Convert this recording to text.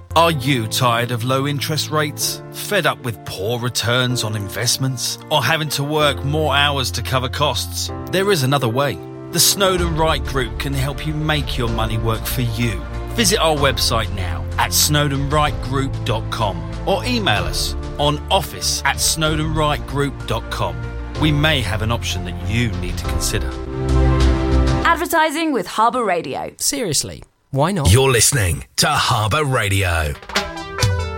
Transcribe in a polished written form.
Are you tired of low interest rates? Fed up with poor returns on investments? Or having to work more hours to cover costs? There is another way. The Snowden Wright Group can help you make your money work for you. Visit our website now at snowdenwrightgroup.com or email us on office@snowdenwrightgroup.com. We may have an option that you need to consider. Advertising with Harbour Radio. Seriously, why not? You're listening to Harbour Radio.